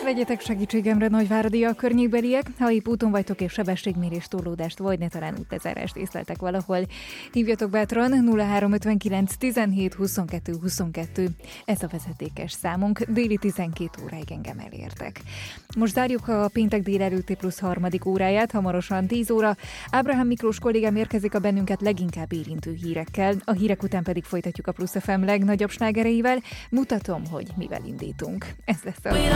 Legyetek segítségemre Nagyváradi a környékbeliek, ha épp úton vagytok és sebességmérés, torlódást vagy ne talán útlezárást észleltek valahol. Hívjatok bátran 0359 17 22 22. Ez a vezetékes számunk, déli 12 óráig engem elértek. Most zárjuk a péntek délelőtti plusz harmadik óráját, hamarosan 10 óra. Ábrahám Miklós kollégám érkezik a bennünket leginkább érintő hírekkel, a hírek után pedig folytatjuk a Plusz FM legnagyobb slágereivel. Mutatom, hogy mivel indítunk. Ez lesz a